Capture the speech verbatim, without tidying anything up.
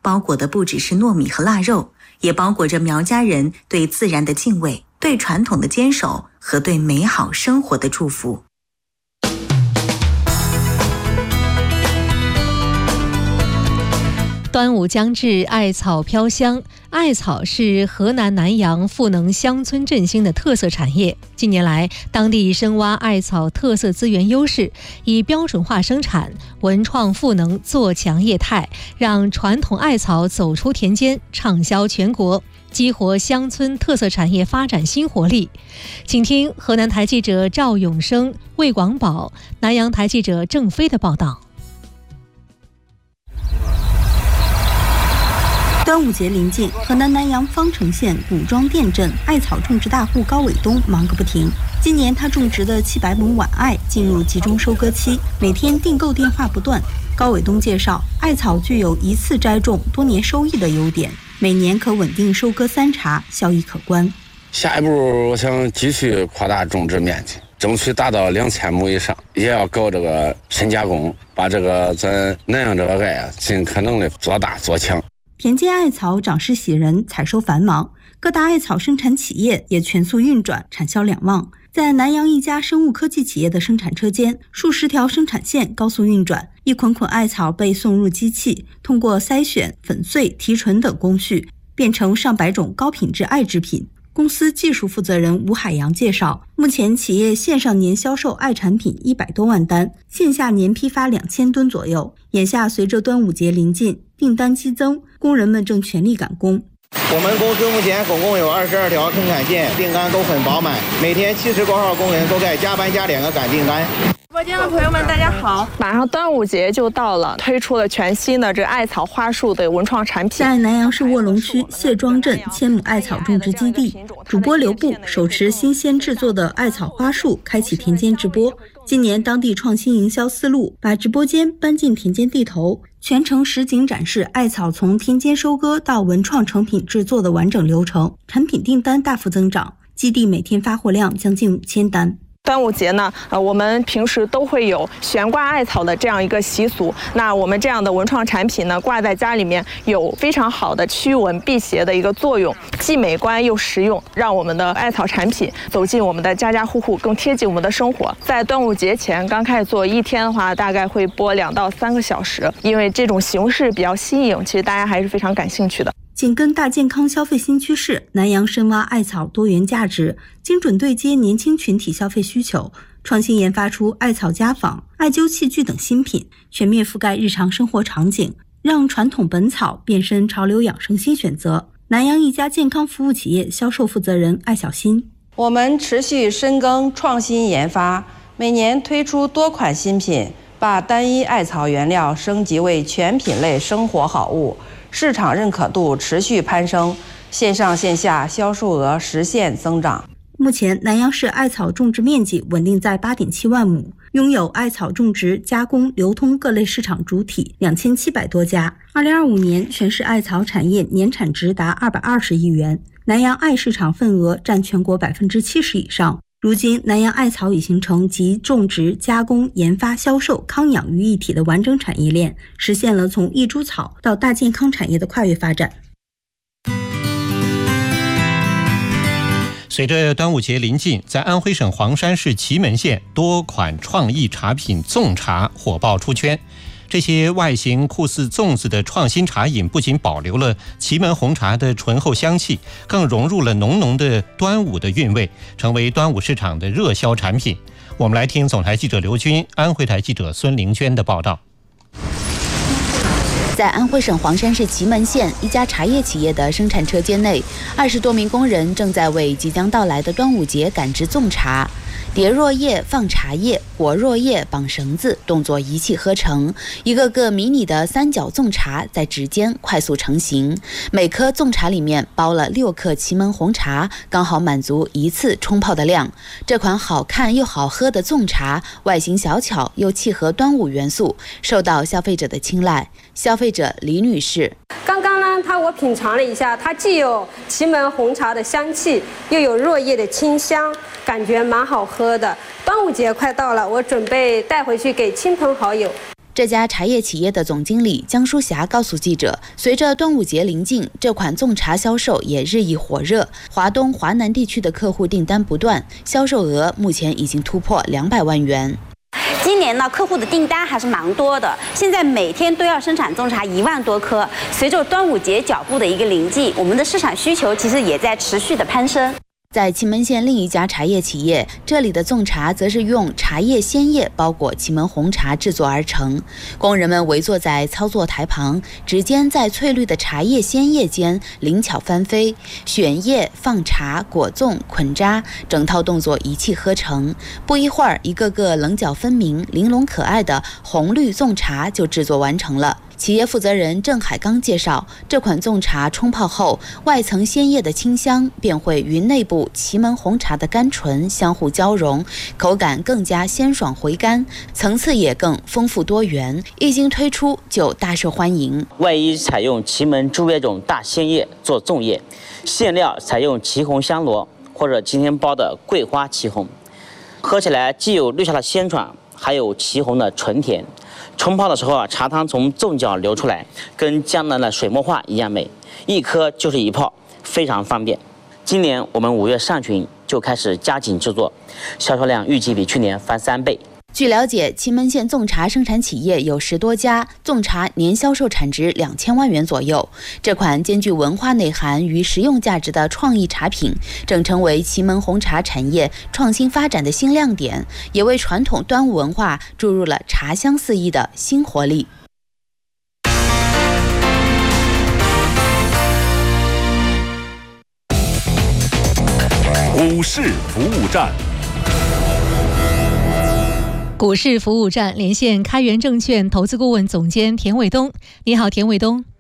包裹的不只是糯米和腊肉，也包裹着苗家人对自然的敬畏、对传统的坚守和对美好生活的祝福。 端午将至，艾草飘香。艾草是河南南阳赋能乡村振兴的特色产业。近年来，当地深挖艾草特色资源优势，以标准化生产、文创赋能做强业态，让传统艾草走出田间，畅销全国，激活乡村特色产业发展新活力。请听河南台记者赵永生、魏广宝、南阳台记者郑飞的报道。 端午节临近，河南南阳方城县古庄店镇艾草种植大户高伟东忙个不停。今年他种植的七百亩晚艾进入集中收割期，每天订购电话不断。高伟东介绍，艾草具有一次栽种多年收益的优点，每年可稳定收割三茬，效益可观。 下一步，我想继续扩大种植面积，争取达到两千亩以上，也要搞这个深加工，把这个咱南阳这个艾啊，尽可能的做大做强。 田间艾草长势喜人，采收繁忙，各大艾草生产企业也全速运转，产销两旺。在南阳一家生物科技企业的生产车间，数十条生产线高速运转，一捆捆艾草被送入机器，通过筛选、粉碎、提纯等工序，变成上百种高品质艾制品。公司技术负责人吴海洋介绍，目前企业线上年销售艾产品一百多万单，线下年批发两千吨左右。眼下随着端午节临近，订单激增，工人们正全力赶工。 我们公司目前总共有二十二条生产线，订单都很饱满，每天七十多号工人都在加班加点的赶订单。 直播间的朋友们，大家好！马上端午节就到了，推出了全新的这艾草花束的文创产品。 在南阳市卧龙区谢庄镇千亩艾草种植基地，主播刘布手持新鲜制作的艾草花束，开启田间直播。今年当地创新营销思路，把直播间搬进田间地头，全程实景展示艾草从田间收割到文创成品制作的完整流程，产品订单大幅增长，基地每天发货量将近五千单。 端午节呢，呃，我们平时都会有悬挂艾草的这样一个习俗。那我们这样的文创产品呢，挂在家里面有非常好的驱蚊辟邪的一个作用，既美观又实用，让我们的艾草产品走进我们的家家户户，更贴近我们的生活。在端午节前刚开始做，一天的话大概会播两到三个小时，因为这种形式比较新颖，其实大家还是非常感兴趣的。 紧跟大健康消费新趋势，南阳深挖艾草多元价值，精准对接年轻群体消费需求，创新研发出艾草家纺、艾灸器具等新品，全面覆盖日常生活场景，让传统本草变身潮流养生新选择。南阳一家健康服务企业销售负责人艾小新： 我们持续深耕创新研发，每年推出多款新品，把单一艾草原料升级为全品类生活好物，市场认可度持续攀升，线上线下销售额实现增长。 目前南阳市艾草种植面积稳定在 八点七万亩，拥有艾草种植、加工、流通各类市场主体两千七百多家。二零二五年全市艾草产业年产值达二百二十亿元，南阳艾市场份额占全国 百分之七十 以上。如今南阳艾草已形成集种植、加工、研发、销售、康养于一体的完整产业链，实现了从一株草到大健康产业的跨越发展。 随着端午节临近，在安徽省黄山市祁门县，多款创意茶品粽茶火爆出圈。这些外形酷似粽子的创新茶饮，不仅保留了祁门红茶的醇厚香气，更融入了浓浓的端午的韵味，成为端午市场的热销产品。我们来听总台记者刘军、安徽台记者孙玲娟的报道。 在安徽省黄山市祁门县一家茶叶企业的生产车间内，二十多名工人正在为即将到来的端午节赶制粽茶。叠箬叶放茶叶，裹箬叶绑绳子，动作一气呵成，一个个迷你的三角粽茶在指尖快速成型。每颗粽茶里面包了六克祁门红茶，刚好满足一次冲泡的量。这款好看又好喝的粽茶，外形小巧又契合端午元素，受到消费者的青睐。消费者李女士： 刚刚呢，它我品尝了一下，它既有祁门红茶的香气，又有箬叶的清香，感觉蛮好喝的。端午节快到了，我准备带回去给亲朋好友。 这家茶叶企业的总经理江淑霞告诉记者，随着端午节临近，这款粽茶销售也日益火热。华东、华南地区的客户订单不断，销售额目前已经突破两百万元。 今年呢，客户的订单还是蛮多的，现在每天都要生产粽茶一万多颗。随着端午节脚步的一个临近，我们的市场需求其实也在持续的攀升。 在祁门县另一家茶叶企业，这里的粽茶则是用茶叶鲜叶包裹祁门红茶制作而成。工人们围坐在操作台旁，指尖在翠绿的茶叶鲜叶间灵巧翻飞，选叶、放茶、裹粽、捆扎，整套动作一气呵成。不一会儿，一个个棱角分明、玲珑可爱的红绿粽茶就制作完成了。企业负责人郑海刚介绍，这款粽茶冲泡后，外层鲜叶的清香便会与内部祁门红茶的甘醇相互交融，口感更加鲜爽回甘，层次也更丰富多元。一经推出就大受欢迎。 外衣采用祁门朱叶种大鲜叶做粽叶，馅料采用祁红香螺或者今天包的桂花祁红，喝起来既有绿茶的鲜爽，还有祁红的纯甜。冲泡的时候啊，茶汤从粽角流出来，跟江南的水墨画一样美，一颗就是一泡，非常方便。今年我们五月上旬就开始加紧制作，销售量预计比去年翻三倍。 据了解，祁门县粽茶生产企业有十多家，粽茶年销售产值两千万元左右。这款兼具文化内涵与实用价值的创意茶品，正成为祁门红茶产业创新发展的新亮点，也为传统端午文化注入了茶香四溢的新活力。 股市服务站。 股市服务站连线开源证券投资顾问总监田伟东。你好，田伟东。